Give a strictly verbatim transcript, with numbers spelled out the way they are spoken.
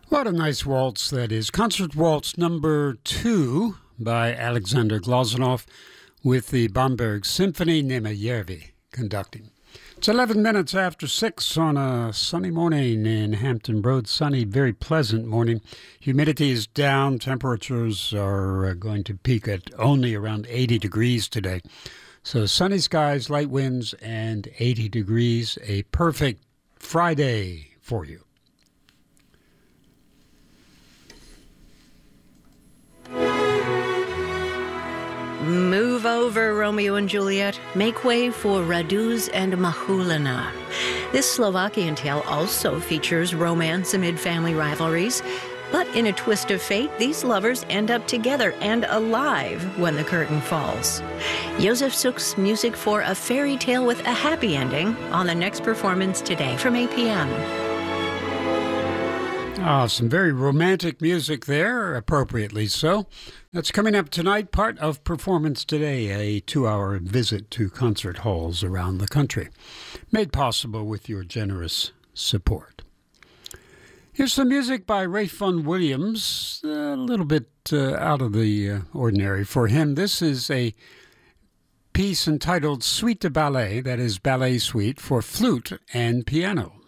What a nice waltz that is. Concert Waltz number two by Alexander Glazunov with the Bamberg Symphony, Nemejärvi conducting. It's eleven minutes after six on a sunny morning in Hampton Roads. Sunny, very pleasant morning. Humidity is down. Temperatures are uh, going to peak at only around eighty degrees today. So sunny skies, light winds, and eighty degrees. A perfect Friday for you. Move over, Romeo and Juliet. Make way for Raduz and Mahulina. This Slovakian tale also features romance amid family rivalries. But in a twist of fate, these lovers end up together and alive when the curtain falls. Josef Suk's music for A Fairy Tale with a Happy Ending on the next performance today from eight p.m. Ah, some very romantic music there, appropriately so. That's coming up tonight, part of Performance Today, a two-hour visit to concert halls around the country, made possible with your generous support. Here's some music by Ralph Vaughan Williams, a little bit uh, out of the uh, ordinary for him. This is a piece entitled Suite de Ballet, that is ballet suite for flute and piano.